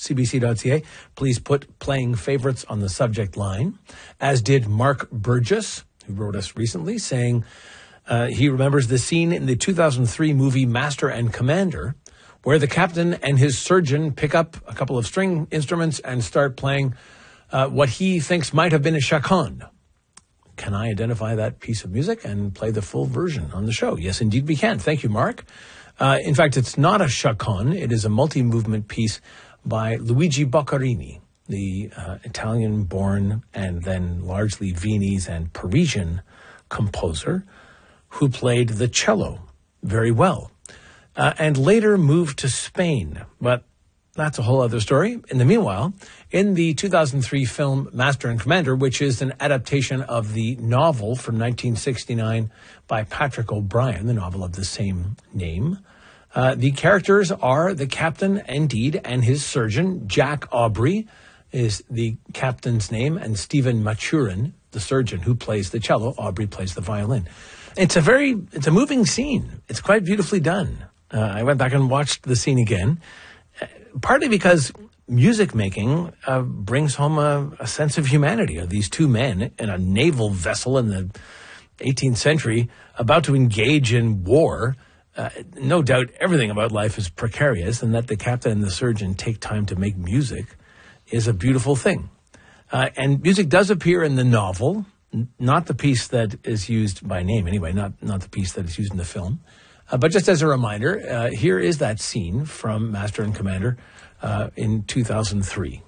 cbc.ca. Please put playing favorites on the subject line, as did Mark Burgess, who wrote us recently, saying he remembers the scene in the 2003 movie Master and Commander, where the captain and his surgeon pick up a couple of string instruments and start playing what he thinks might have been a chaconne. Can I identify that piece of music and play the full version on the show? Yes, indeed we can. Thank you, Mark. In fact, it's not a chaconne. It is a multi-movement piece by Luigi Boccherini, the Italian-born and then largely Viennese and Parisian composer who played the cello very well and later moved to Spain. But that's a whole other story. In the meanwhile, in the 2003 film Master and Commander, which is an adaptation of the novel from 1969 by Patrick O'Brian, the novel of the same name, the characters are the captain, indeed, and his surgeon. Jack Aubrey is the captain's name, and Stephen Maturin, the surgeon who plays the cello. Aubrey plays the violin. It's a moving scene. It's quite beautifully done. I went back and watched the scene again. Partly because music making brings home a sense of humanity of these two men in a naval vessel in the 18th century about to engage in war. No doubt everything about life is precarious, and that the captain and the surgeon take time to make music is a beautiful thing. And music does appear in the novel, not the piece that is used by name anyway, not the piece that is used in the film. But just as a reminder, here is that scene from Master and Commander in 2003.